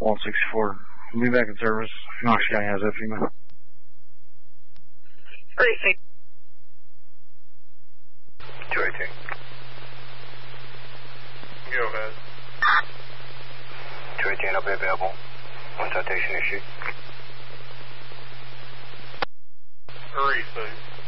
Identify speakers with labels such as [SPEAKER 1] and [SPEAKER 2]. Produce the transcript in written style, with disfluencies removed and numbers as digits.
[SPEAKER 1] 164. We'll be back in service. No, she has that female.
[SPEAKER 2] 218. Go ahead. 218, I'll be available. One citation issued.
[SPEAKER 3] 36.